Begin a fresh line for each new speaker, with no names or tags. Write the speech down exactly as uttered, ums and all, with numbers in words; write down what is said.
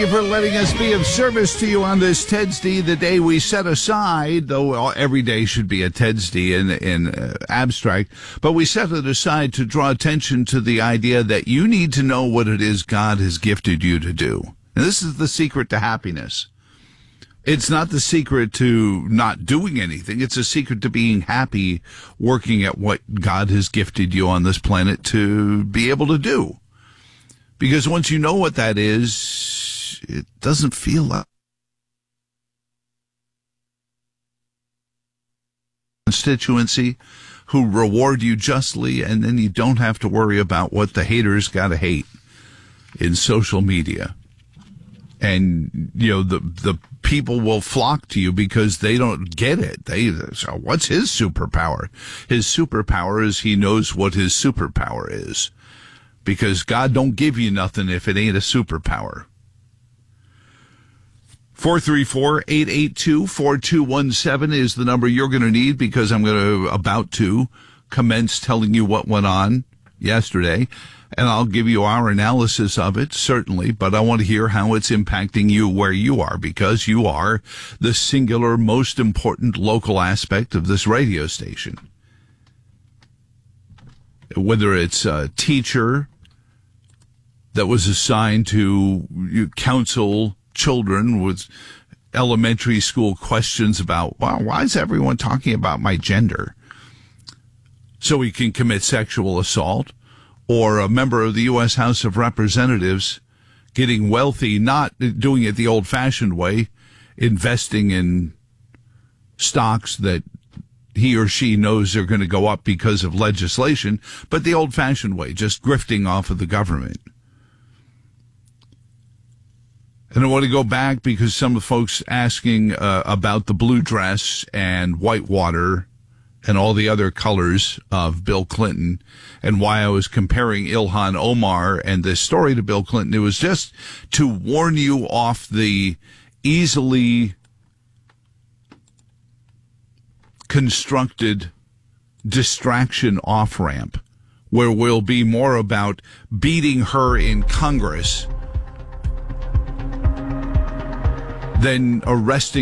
you for letting us be of service to you on this Tedsday, the day we set aside, though every day should be a Tedsday in, in uh, abstract, but we set it aside to draw attention to the idea that you need to know what it is God has gifted you to do. And this is the secret to happiness. It's not the secret to not doing anything. It's a secret to being happy working at what God has gifted you on this planet to be able to do. Because once you know what that is, it doesn't feel like constituency who reward you justly, and then you don't have to worry about what the haters got to hate in social media. And, you know, the the people will flock to you because they don't get it. They so what's his superpower? His superpower is he knows what his superpower is. Because God don't give you nothing if it ain't a superpower. four three four, eight eight two, four two one seven is the number you're going to need, because I'm going to about to commence telling you what went on yesterday. And I'll give you our analysis of it, certainly, but I want to hear how it's impacting you where you are, because you are the singular most important local aspect of this radio station. Whether it's a teacher that was assigned to counsel children with elementary school questions about, wow, why is everyone talking about my gender? So he can commit sexual assault. Or a member of the U S House of Representatives getting wealthy, not doing it the old-fashioned way, investing in stocks that he or she knows are going to go up because of legislation, but the old-fashioned way, just grifting off of the government. And I want to go back because some of the folks asking uh, about the blue dress and Whitewater and all the other colors of Bill Clinton, and why I was comparing Ilhan Omar and this story to Bill Clinton. It was just to warn you off the easily constructed distraction off-ramp, where we'll be more about beating her in Congress than arresting